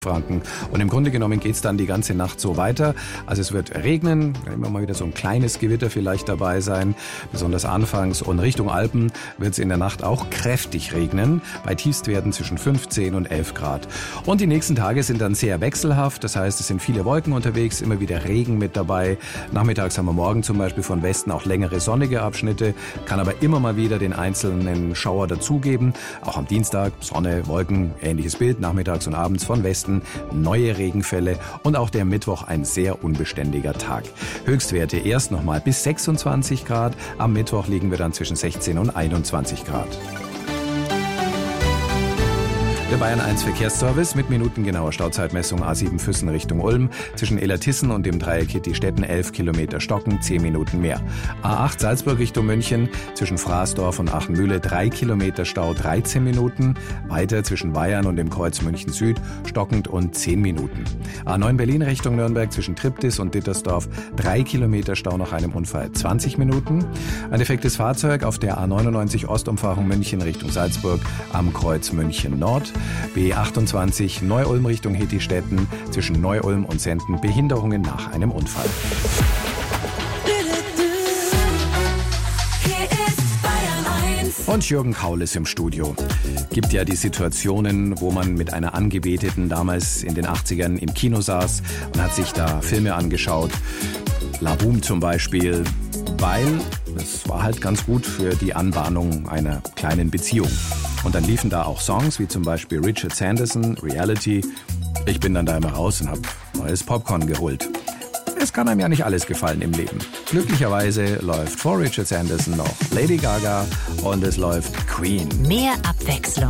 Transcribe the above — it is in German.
Franken. Und im Grunde genommen geht es dann die ganze Nacht so weiter. Also es wird regnen, immer mal wieder so ein kleines Gewitter vielleicht dabei sein, besonders anfangs. Und Richtung Alpen wird es in der Nacht auch kräftig regnen, bei Tiefstwerten zwischen 15 und 11 Grad. Und die nächsten Tage sind dann sehr wechselhaft, das heißt, es sind viele Wolken unterwegs, immer wieder Regen mit dabei. Nachmittags haben wir morgen zum Beispiel von Westen auch längere sonnige Abschnitte, kann aber immer mal wieder den einzelnen Schauer dazugeben. Auch am Dienstag Sonne, Wolken, ähnliches Bild, nachmittags und abends von Westen neue Regenfälle und auch der Mittwoch ein sehr unbeständiger Tag. Höchstwerte erst nochmal bis 26 Grad, am Mittwoch liegen wir dann zwischen 16 und 21 Grad. Der Bayern 1 Verkehrsservice mit minutengenauer Stauzeitmessung A7 Füssen Richtung Ulm. Zwischen Illertissen und dem Dreieck Hitti-Stetten 11 Kilometer Stocken, 10 Minuten mehr. A8 Salzburg Richtung München. Zwischen Fraßdorf und Achenmühle 3 Kilometer Stau, 13 Minuten. Weiter zwischen Weyern und dem Kreuz München Süd stockend und 10 Minuten. A9 Berlin Richtung Nürnberg zwischen Triptis und Dittersdorf 3 Kilometer Stau nach einem Unfall, 20 Minuten. Ein defektes Fahrzeug auf der A99 Ostumfahrung München Richtung Salzburg am Kreuz München Nord. B28 Neu-Ulm Richtung Hitti-Stetten zwischen Neu-Ulm und Senden Behinderungen nach einem Unfall. Und Jürgen Kaul ist im Studio. Gibt ja die Situationen, wo man mit einer Angebeteten damals in den 80ern im Kino saß und hat sich da Filme angeschaut. La Boom zum Beispiel, weil es war halt ganz gut für die Anbahnung einer kleinen Beziehung. Und dann liefen da auch Songs, wie zum Beispiel Richard Sanderson, Reality. Ich bin dann da immer raus und habe neues Popcorn geholt. Es kann einem ja nicht alles gefallen im Leben. Glücklicherweise läuft vor Richard Sanderson noch Lady Gaga und es läuft Queen. Mehr Abwechslung